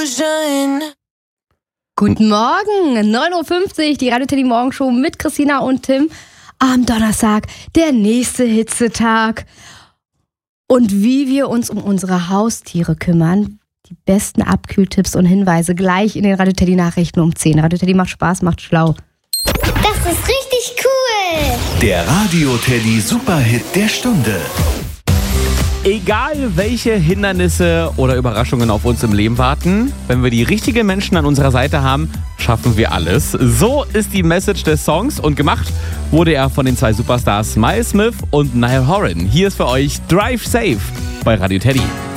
Guten Morgen, 9.50 Uhr, die Radio Teddy Morgenshow mit Christina und Tim. Am Donnerstag, der nächste Hitzetag. Und wie wir uns um unsere Haustiere kümmern, die besten Abkühltipps und Hinweise gleich in den Radio Teddy Nachrichten um 10. Radio Teddy macht Spaß, macht schlau. Das ist richtig cool. Der Radio Teddy Superhit der Stunde. Egal welche Hindernisse oder Überraschungen auf uns im Leben warten, wenn wir die richtigen Menschen an unserer Seite haben, schaffen wir alles. So ist die Message des Songs und gemacht wurde er von den zwei Superstars Miles Smith und Niall Horan. Hier ist für euch Drive Safe bei Radio Teddy.